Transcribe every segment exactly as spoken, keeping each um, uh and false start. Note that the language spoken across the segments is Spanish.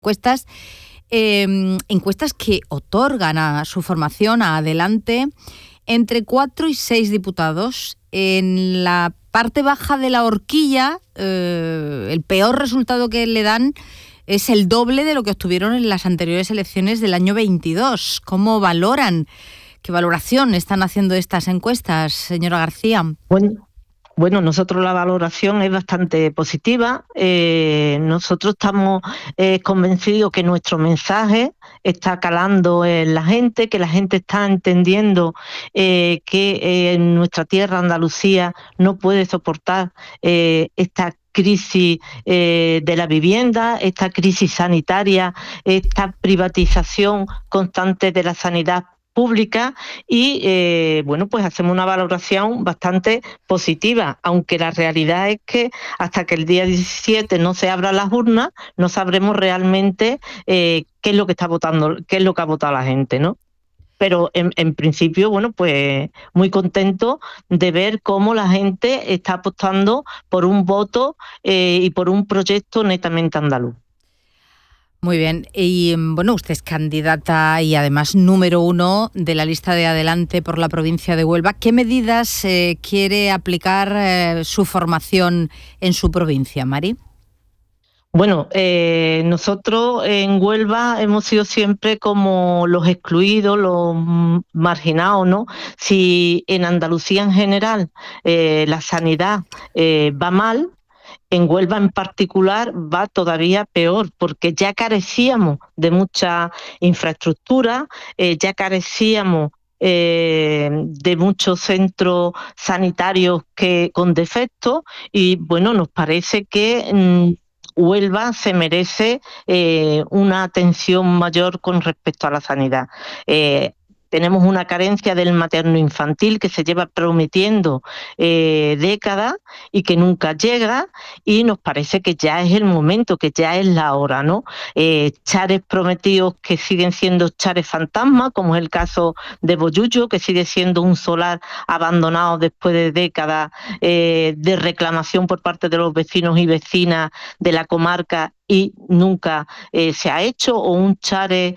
encuestas, eh, encuestas que otorgan a su formación, a Adelante, entre cuatro y seis diputados. En la parte baja de la horquilla, eh, el peor resultado que le dan es el doble de lo que obtuvieron en las anteriores elecciones del año veintidós. ¿Cómo valoran? ¿Qué valoración están haciendo estas encuestas, señora García? Bueno, bueno nosotros la valoración es bastante positiva. Eh, nosotros estamos eh, convencidos que nuestro mensaje está calando en la gente, que la gente está entendiendo eh, que eh, en nuestra tierra, Andalucía, no puede soportar eh, esta crisis eh, de la vivienda, esta crisis sanitaria, esta privatización constante de la sanidad pública y eh, bueno, pues hacemos una valoración bastante positiva, aunque la realidad es que hasta que el día diecisiete no se abran las urnas, no sabremos realmente eh, qué es lo que está votando, qué es lo que ha votado la gente, ¿no? Pero en, en principio, bueno, pues muy contento de ver cómo la gente está apostando por un voto eh, y por un proyecto netamente andaluz. Muy bien. Y bueno, usted es candidata y además número uno de la lista de Adelante por la provincia de Huelva. ¿Qué medidas eh, quiere aplicar eh, su formación en su provincia, Mari? Bueno, eh, nosotros en Huelva hemos sido siempre como los excluidos, los marginados, ¿no? Si en Andalucía en general eh, la sanidad eh, va mal, en Huelva en particular va todavía peor, porque ya carecíamos de mucha infraestructura, eh, ya carecíamos eh, de muchos centros sanitarios que con defectos y bueno, nos parece que mmm, Huelva se merece eh, una atención mayor con respecto a la sanidad. Eh, Tenemos una carencia del materno-infantil que se lleva prometiendo eh, décadas y que nunca llega, y nos parece que ya es el momento, que ya es la hora, ¿no? Eh, chares prometidos que siguen siendo chares fantasmas, como es el caso de Bollullo, que sigue siendo un solar abandonado después de décadas eh, de reclamación por parte de los vecinos y vecinas de la comarca, y nunca eh, se ha hecho, o un chare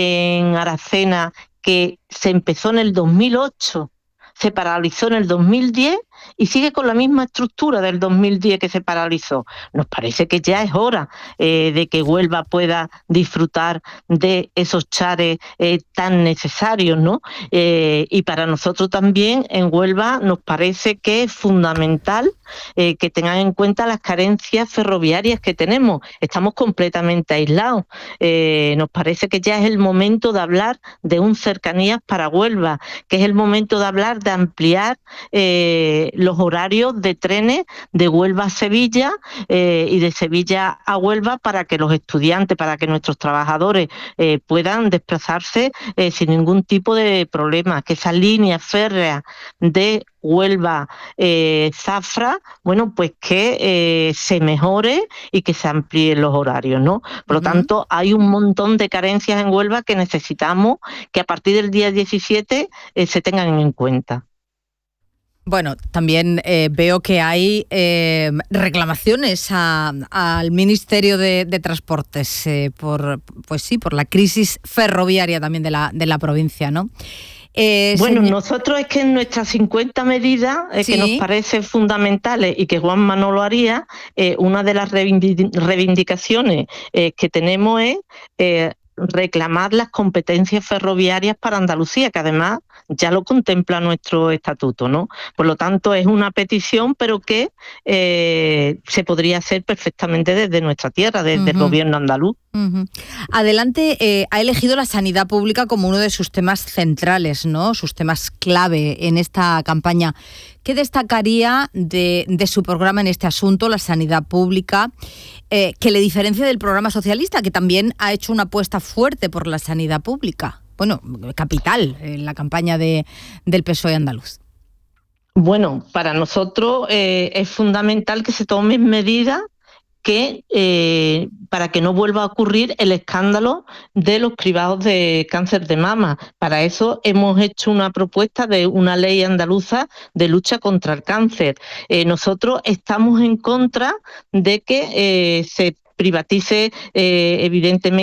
en Aracena que se empezó en el dos mil ocho, se paralizó en el dos mil diez y sigue con la misma estructura del dos mil diez que se paralizó. Nos parece que ya es hora eh, de que Huelva pueda disfrutar de esos chares eh, tan necesarios, ¿no? Eh, y para nosotros también en Huelva nos parece que es fundamental eh, que tengan en cuenta las carencias ferroviarias que tenemos. Estamos completamente aislados. Eh, nos parece que ya es el momento de hablar de un cercanías para Huelva, que es el momento de hablar de ampliar eh, los horarios de trenes de Huelva a Sevilla eh, y de Sevilla a Huelva, para que los estudiantes, para que nuestros trabajadores eh, puedan desplazarse eh, sin ningún tipo de problema, que esa línea férrea de Huelva eh, Zafra, bueno, pues que eh, se mejore y que se amplíen los horarios, ¿no? Por lo uh-huh. tanto, hay un montón de carencias en Huelva que necesitamos que a partir del día diecisiete eh, se tengan en cuenta. Bueno, también eh, veo que hay eh, reclamaciones a, al Ministerio de, de Transportes eh, por, pues sí, por la crisis ferroviaria también de la, de la provincia, ¿no? Eh, bueno, señor... nosotros es que en nuestras cincuenta medidas eh, ¿Sí? que nos parecen fundamentales y que Juan Manolo haría, eh, una de las reivindicaciones eh, que tenemos es eh, reclamar las competencias ferroviarias para Andalucía, que además ya lo contempla nuestro estatuto, ¿no? Por lo tanto, es una petición, pero que eh, se podría hacer perfectamente desde nuestra tierra, desde uh-huh. el gobierno andaluz. Uh-huh. Adelante eh, ha elegido la sanidad pública como uno de sus temas centrales, ¿no? Sus temas clave en esta campaña. ¿Qué destacaría de, de su programa en este asunto, la sanidad pública, eh, que le diferencia del programa socialista, que también ha hecho una apuesta fuerte por la sanidad pública? Bueno, capital en la campaña de, del P S O E andaluz. Bueno, para nosotros eh, es fundamental que se tomen medidas que eh, para que no vuelva a ocurrir el escándalo de los cribados de cáncer de mama. Para eso hemos hecho una propuesta de una ley andaluza de lucha contra el cáncer. Eh, nosotros estamos en contra de que eh, se privatice eh, evidentemente